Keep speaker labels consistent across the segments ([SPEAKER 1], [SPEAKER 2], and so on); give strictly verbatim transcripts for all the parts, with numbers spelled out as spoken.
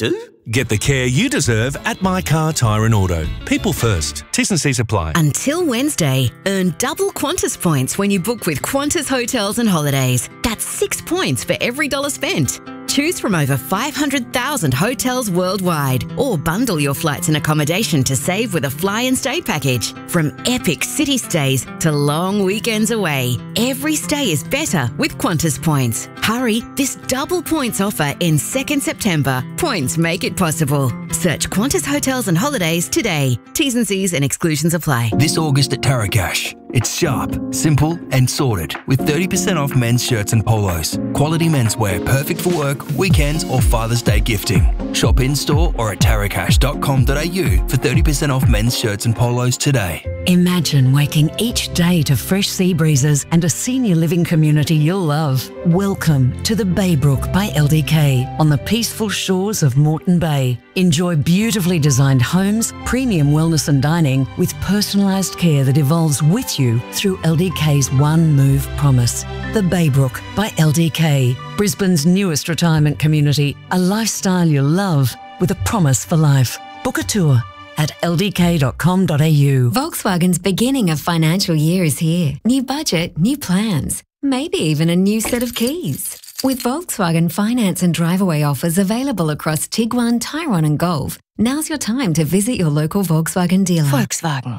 [SPEAKER 1] do?
[SPEAKER 2] Get the care you deserve at My Car Tyre and Auto. People first. T's and C's apply.
[SPEAKER 3] Until Wednesday, earn double Qantas points when you book with Qantas Hotels and Holidays. That's six points for every dollar spent. Choose from over five hundred thousand hotels worldwide, or bundle your flights and accommodation to save with a fly and stay package. From epic city stays to long weekends away, every stay is better with Qantas points. Hurry, this double points offer ends second September. Points make it possible. Search Qantas Hotels and Holidays today. T's and C's and exclusions apply.
[SPEAKER 4] This August at Tarakash, it's sharp, simple and sorted with thirty percent off men's shirts and polos. Quality menswear perfect for work, weekends or Father's Day gifting. Shop in-store or at tarakash dot com dot a u for thirty percent off men's shirts and polos today.
[SPEAKER 5] Imagine waking each day to fresh sea breezes and a senior living community you'll love. Welcome to the Baybrook by L D K on the peaceful shores of Moreton Bay. Enjoy beautifully designed homes, premium wellness and dining with personalised care that evolves with you through L D K's One Move promise. The Baybrook by L D K, Brisbane's newest retirement community, a lifestyle you'll love with a promise for life. Book a tour at l d k dot com dot a u.
[SPEAKER 6] Volkswagen's beginning of financial year is here. New budget, new plans, maybe even a new set of keys. With Volkswagen finance and drive-away offers available across Tiguan, Tyrone and Golf, now's your time to visit your local Volkswagen dealer.
[SPEAKER 3] Volkswagen.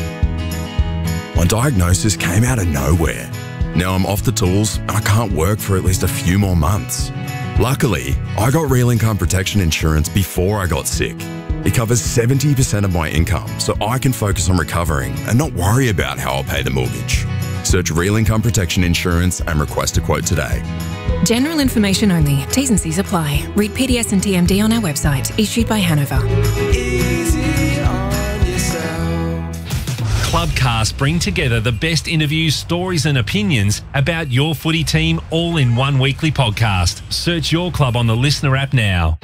[SPEAKER 7] My diagnosis came out of nowhere. Now I'm off the tools and I can't work for at least a few more months. Luckily, I got Real Income Protection Insurance before I got sick. It covers seventy percent of my income, so I can focus on recovering and not worry about how I'll pay the mortgage. Search Real Income Protection Insurance and request a quote today.
[SPEAKER 8] General information only. T's and C's apply. Read P D S and T M D on our website. Issued by Hanover.
[SPEAKER 9] Easy on yourself.
[SPEAKER 2] Clubcast bring together the best interviews, stories and opinions about your footy team all in one weekly podcast. Search your club on the Listener app now.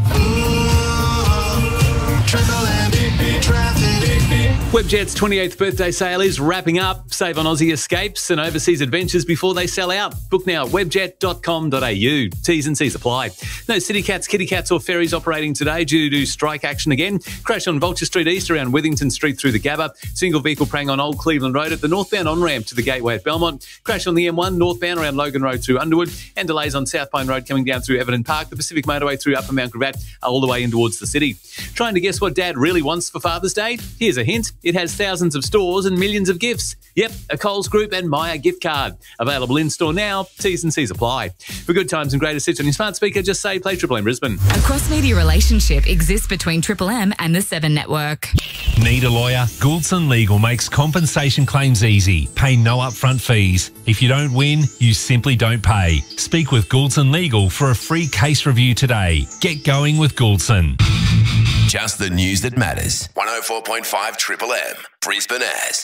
[SPEAKER 10] Webjet's twenty-eighth birthday sale is wrapping up. Save on Aussie escapes and overseas adventures before they sell out. Book now at webjet dot com dot a u. T's and C's apply. No city cats, kitty cats or ferries operating today due to strike action again. Crash on Vulture Street East around Withington Street through the Gabba. Single vehicle prang on Old Cleveland Road at the northbound on-ramp to the Gateway at Belmont. Crash on the M one northbound around Logan Road through Underwood. And delays on South Pine Road coming down through Everton Park. The Pacific Motorway through Upper Mount Gravatt all the way in towards the city. Trying to guess what Dad really wants for Father's Day? Here's a hint. It has thousands of stores and millions of gifts. Yep, a Coles Group and Myer gift card. Available in-store now. T's and C's apply. For good times and greatest hits on your smart speaker, just say play Triple M Brisbane.
[SPEAKER 11] A cross-media relationship exists between Triple M and the Seven Network.
[SPEAKER 2] Need a lawyer? Gouldson Legal makes compensation claims easy. Pay no upfront fees. If you don't win, you simply don't pay. Speak with Gouldson Legal for a free case review today. Get going with Gouldson.
[SPEAKER 12] Just the news that matters. one oh four point five Triple M, Brisbane as.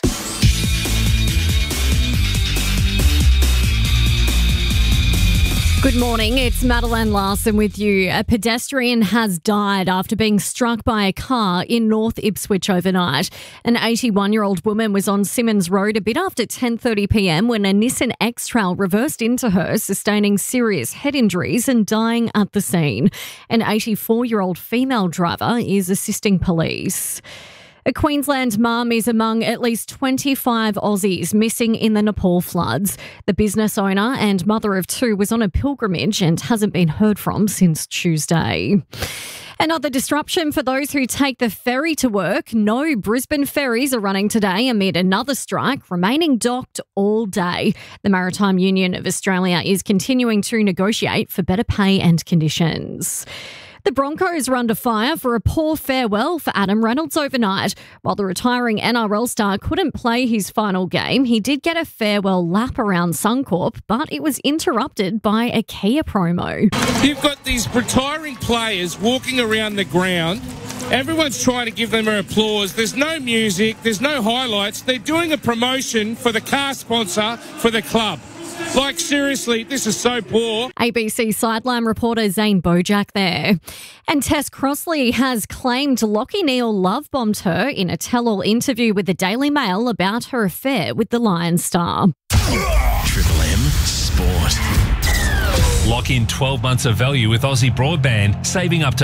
[SPEAKER 13] Good morning, it's Madeline Larson with you. A pedestrian has died after being struck by a car in North Ipswich overnight. An eighty-one-year-old woman was on Simmons Road a bit after ten thirty p m when a Nissan X-Trail reversed into her, sustaining serious head injuries and dying at the scene. An eighty-four-year-old female driver is assisting police. A Queensland mum is among at least twenty-five Aussies missing in the Nepal floods. The business owner and mother of two was on a pilgrimage and hasn't been heard from since Tuesday. Another disruption for those who take the ferry to work. No Brisbane ferries are running today amid another strike, remaining docked all day. The Maritime Union of Australia is continuing to negotiate for better pay and conditions. The Broncos are under fire for a poor farewell for Adam Reynolds overnight. While the retiring N R L star couldn't play his final game, he did get a farewell lap around Suncorp, but it was interrupted by a Kia promo.
[SPEAKER 14] You've got these retiring players walking around the ground. Everyone's trying to give them applause. There's no music, there's no highlights. They're doing a promotion for the car sponsor for the club. Like, seriously, this is so poor.
[SPEAKER 13] A B C Sideline reporter Zane Bojack there. And Tess Crossley has claimed Lachie Neale love-bombed her in a tell-all interview with the Daily Mail about her affair with the Lion star.
[SPEAKER 12] Triple M Sport.
[SPEAKER 2] Lock in twelve months of value with Aussie Broadband, saving up to